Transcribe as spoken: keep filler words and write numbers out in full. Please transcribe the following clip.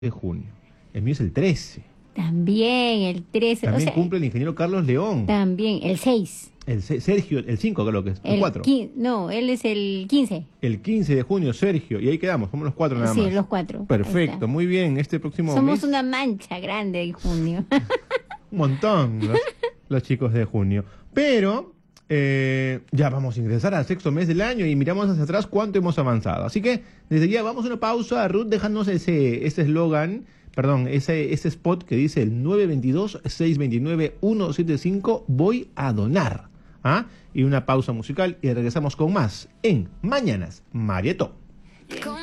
de junio. El mío es el trece. También el trece. También o sea, cumple el ingeniero Carlos León. También el seis. El se- Sergio, el cinco creo que es. El, El cuatro. quin- No, él es el quince. El quince de junio, Sergio. Y ahí quedamos, somos los cuatro nada Sí, más. los cuatro. Ahí Perfecto, está. muy bien. Este próximo Somos mes, una mancha grande en junio. un montón los, los chicos de junio. Pero eh, ya vamos a ingresar al sexto mes del año y miramos hacia atrás cuánto hemos avanzado. Así que desde ya vamos a una pausa. Ruth, déjanos ese ese eslogan, perdón, ese, ese spot que dice el nueve dos dos, seis dos nueve, uno siete cinco, voy a donar. ¿Ah? Y una pausa musical y regresamos con más en Mañanas Marieto.